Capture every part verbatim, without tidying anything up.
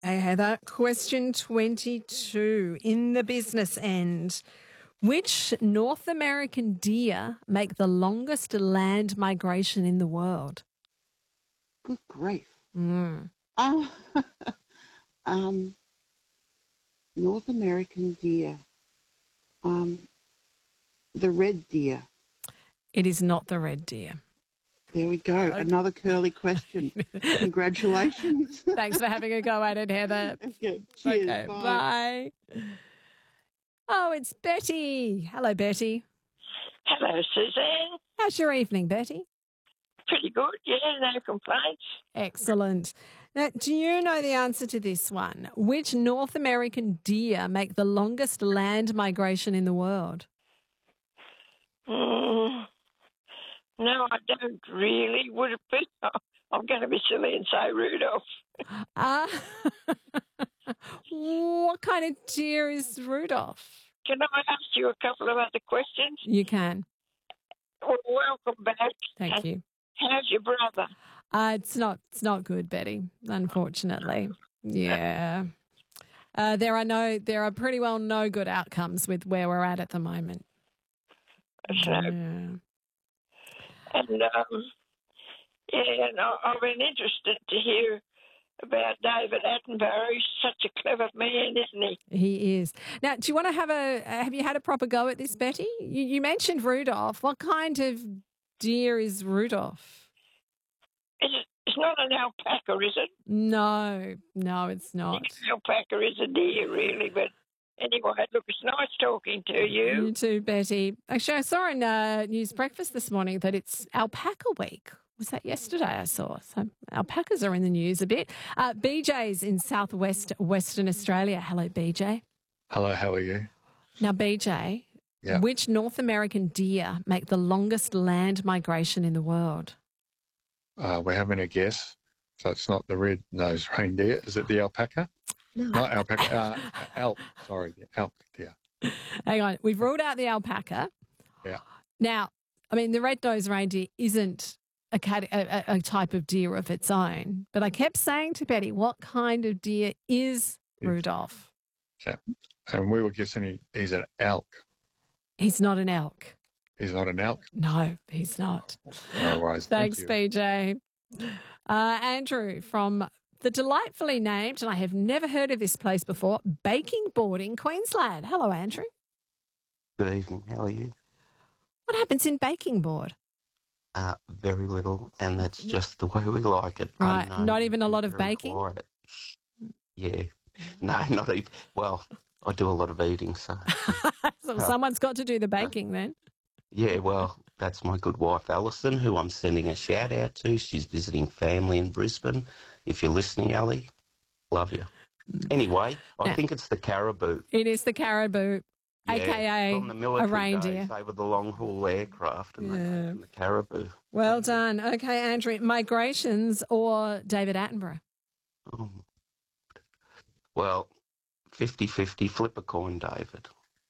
Hey, Heather. Question twenty-two. In the business end, which North American deer make the longest land migration in the world? Good grief. Mm. Uh, um, North American deer. Um, the red deer. It is not the red deer. There we go. Another curly question. Congratulations. Thanks for having a go at it, Heather. Okay, cheers. Okay, bye. bye. Oh, it's Betty. Hello, Betty. Hello, Suzanne. How's your evening, Betty? Pretty good, yeah, no complaints. Excellent. Now, do you know the answer to this one? Which North American deer make the longest land migration in the world? Mm, no, I don't really. Would it be? I'm going to be silly and say Rudolph. Uh, what kind of deer is Rudolph? Can I ask you a couple of other questions? You can. Well, welcome back. Thank you. How's your brother? Uh, it's not. It's not good, Betty. Unfortunately, yeah. Uh, there are no. There are pretty well no good outcomes with where we're at at the moment. So, Yeah. and um, yeah, and I, I've been interested to hear about David Attenborough. He's such a clever man, isn't he? He is. Now, do you want to have a? Have you had a proper go at this, Betty? You, you mentioned Rudolph. What kind of deer is Rudolph? Is it, it's not an alpaca, is it? No, no, it's not. Alpaca is a deer, really, but anyway, look, it's nice talking to you. You too, Betty. Actually, I saw in uh, News Breakfast this morning that it's Alpaca Week. Was that yesterday I saw? So alpacas are in the news a bit. Uh, B J's in southwest Western Australia. Hello, B J. Hello, how are you? Now, B J, Yeah. which North American deer make the longest land migration in the world? Uh, we're having a guess. So it's not the red-nosed reindeer. Is it the alpaca? No. Not alpaca. Uh, elk. Sorry, the elk deer. Hang on. We've ruled out the alpaca. Yeah. Now, I mean, the red-nosed reindeer isn't a, cat, a, a type of deer of its own. But I kept saying to Betty, what kind of deer is Rudolph? Yeah. And we were guessing he, he's an elk. He's not an elk. He's not an elk? No, he's not. No worries. Thanks, Thank B J. Uh, Andrew from the delightfully named, and I have never heard of this place before, Baking Board in Queensland. Hello, Andrew. Good evening. How are you? What happens in Baking Board? Uh, very little, and that's just the way we like it. Right, Unknown, not even a lot of very baking? quiet. Yeah. No, not even. Well, I do a lot of eating, so. So someone's got to do the baking then. Yeah, well, that's my good wife, Alison, who I'm sending a shout out to. She's visiting family in Brisbane. If you're listening, Ali, love you. Anyway, I Now, think it's the caribou. It is the caribou, Yeah, a k a from the a military reindeer. days, they were the long haul aircraft, and they Yeah. came from the caribou. Well done. Okay, Andrew, migrations or David Attenborough? Oh. Well, fifty-fifty, flip a coin, David.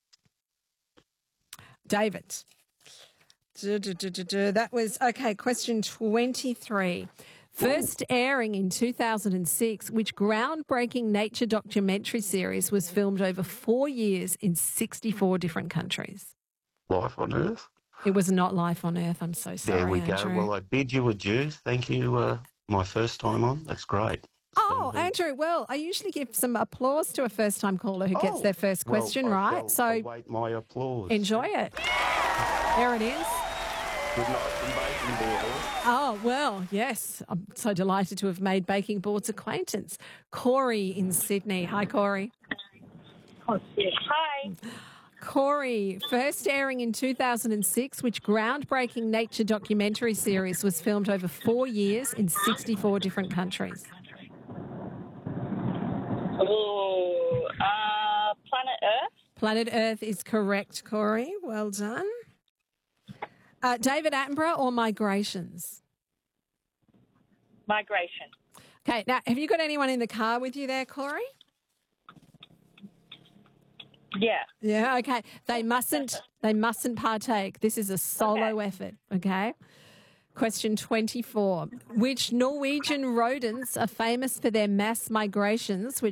David. Du- du- du- du- du. That was, okay, question twenty-three. First airing in two thousand six, which groundbreaking nature documentary series was filmed over four years in sixty-four different countries? Life on Earth. It was not Life on Earth. I'm so sorry, There we go. Andrew. Well, I bid you adieu. Thank you. Uh, my first time on. That's great. Oh, Andrew, well, I usually give some applause to a first-time caller who gets Oh, their first well, question I right. shall So await my applause. enjoy it. There it is. Good night from Baking Board. Oh, well, yes. I'm so delighted to have made Baking Board's acquaintance. Corey in Sydney. Hi, Corey. Oh, yes. Hi. Corey, first airing in two thousand six, which groundbreaking nature documentary series was filmed over four years in sixty-four different countries? Oh, uh, Planet Earth. Planet Earth is correct, Corey. Well done. Uh, David Attenborough or Migrations? Migration. Okay, now, have you got anyone in the car with you there, Corey? Yeah. Yeah, okay. They mustn't they mustn't partake. This is a solo effort, okay? Question twenty-four. Which Norwegian rodents are famous for their mass migrations, which